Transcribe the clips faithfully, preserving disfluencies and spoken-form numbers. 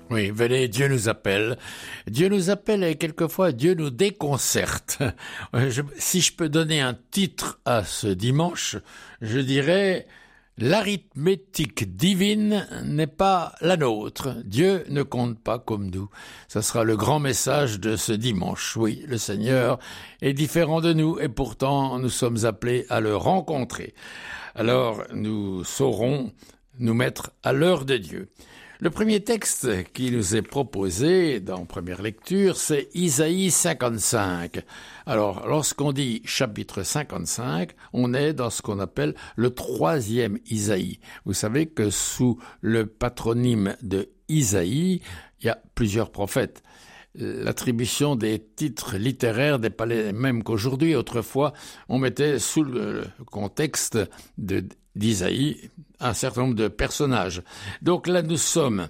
Oui, venez, Dieu nous appelle. Dieu nous appelle et quelquefois Dieu nous déconcerte. Je, si je peux donner un titre à ce dimanche, je dirais « L'arithmétique divine n'est pas la nôtre. Dieu ne compte pas comme nous. » Ça sera le grand message de ce dimanche. Oui, le Seigneur est différent de nous et pourtant nous sommes appelés à le rencontrer. Alors nous saurons nous mettre à l'heure de Dieu. Le premier texte qui nous est proposé dans première lecture, c'est Isaïe cinquante-cinq. Alors, lorsqu'on dit chapitre cinquante-cinq, on est dans ce qu'on appelle le troisième Isaïe. Vous savez que sous le patronyme de Isaïe, il y a plusieurs prophètes. L'attribution des titres littéraires n'est pas les mêmes qu'aujourd'hui. Autrefois, on mettait sous le contexte de, d'Isaïe un certain nombre de personnages. Donc là, nous sommes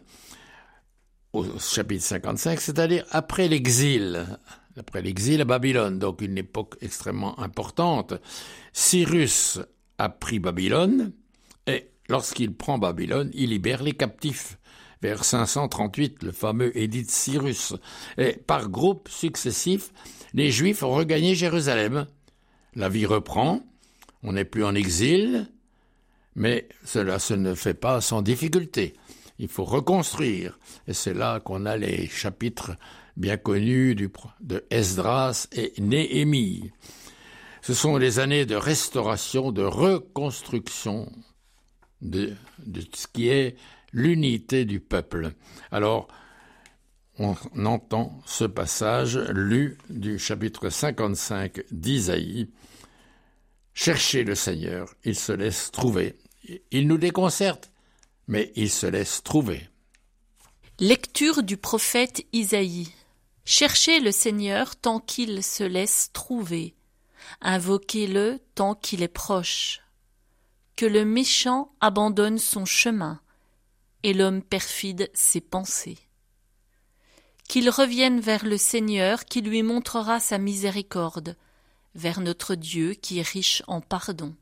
au chapitre cinquante-cinq, c'est-à-dire après l'exil, après l'exil à Babylone, donc une époque extrêmement importante. Cyrus a pris Babylone et lorsqu'il prend Babylone, il libère les captifs. Vers cinq cent trente-huit, le fameux édit de Cyrus. Et par groupes successifs, les Juifs ont regagné Jérusalem. La vie reprend, on n'est plus en exil, mais cela se ne fait pas sans difficulté. Il faut reconstruire. Et c'est là qu'on a les chapitres bien connus du, de Esdras et Néhémie. Ce sont les années de restauration, de reconstruction de, de ce qui est l'unité du peuple. Alors, on entend ce passage lu du chapitre cinquante-cinq d'Isaïe. Cherchez le Seigneur, il se laisse trouver. Il nous déconcerte, mais il se laisse trouver. Lecture du prophète Isaïe. Cherchez le Seigneur tant qu'il se laisse trouver. Invoquez-le tant qu'il est proche. Que le méchant abandonne son chemin et l'homme perfide ses pensées. Qu'il revienne vers le Seigneur qui lui montrera sa miséricorde, vers notre Dieu qui est riche en pardon.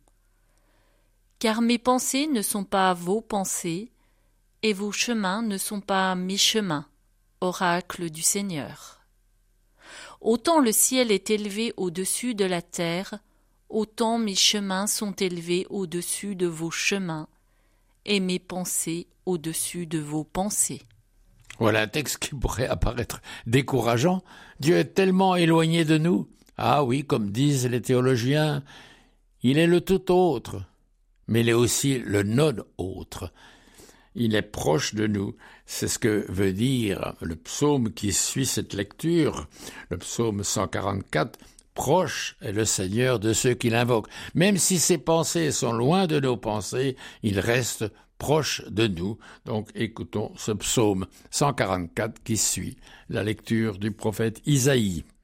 Car mes pensées ne sont pas vos pensées, et vos chemins ne sont pas mes chemins, oracle du Seigneur. Autant le ciel est élevé au-dessus de la terre, autant mes chemins sont élevés au-dessus de vos chemins, et mes pensées au-dessus de vos pensées. Voilà un texte qui pourrait apparaître décourageant. Dieu est tellement éloigné de nous. Ah oui, comme disent les théologiens, il est le tout autre, mais il est aussi le non-autre. Il est proche de nous. C'est ce que veut dire le psaume qui suit cette lecture, le psaume cent quarante-quatre. Proche est le Seigneur de ceux qui l'invoquent. Même si ses pensées sont loin de nos pensées, il reste proche de nous. Donc écoutons ce psaume cent quarante-quatre qui suit la lecture du prophète Isaïe.